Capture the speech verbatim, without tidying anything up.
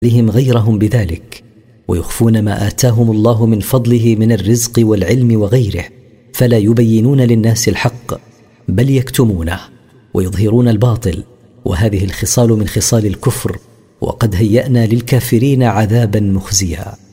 لهم غيرهم بذلك، ويخفون ما آتاهم الله من فضله من الرزق والعلم وغيره، فلا يبينون للناس الحق بل يكتمونه ويظهرون الباطل. وهذه الخصال من خصال الكفر، وقد هيأنا للكافرين عذابا مخزيا.